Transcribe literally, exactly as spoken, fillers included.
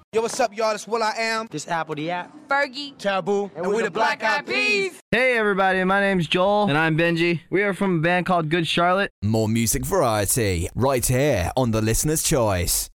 Yo, what's up, y'all? It's Will I Am. This Apple the App. Fergie. Taboo. And, and we the Black Eyed Peas. Hey everybody, my name's Joel. And I'm Benji. We are from a band called Good Charlotte. More music variety right here on The Listener's Choice.